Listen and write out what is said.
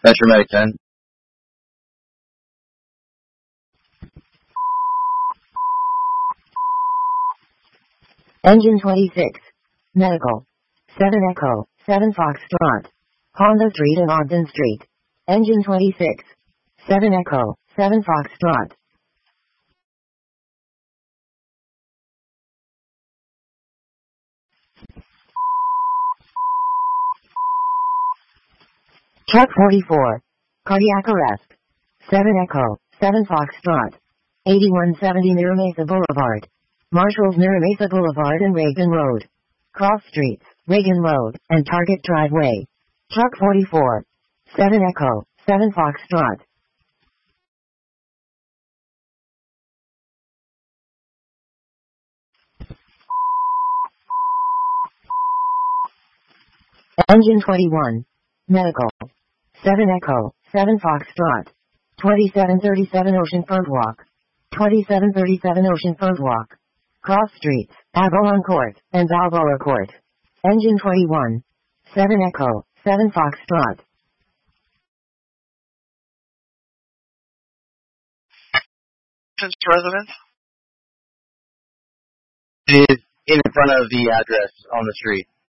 Metro Medic 10. Engine 26. Medical. 7 Echo, 7 Foxtrot. Honda Street and Ogden Street. Engine 26. 7 Echo, 7 Foxtrot. Truck 44. Cardiac arrest. 7 Echo, 7 Foxtrot. 8170 Mira Mesa Boulevard. Marshalls Mira Mesa Boulevard and Reagan Road. Cross Streets, Reagan Road, and Target Driveway. Truck 44. 7 Echo, 7 Foxtrot. Engine 21. Medical. 7 Echo, 7 Foxtrot. 2737 Oceanfront Walk. 2737 Oceanfront Walk. Cross Streets, Avalon Court, and Balboa Court. Engine 21. 7 Echo, 7 Foxtrot. Residence? It is in front of the address on the street.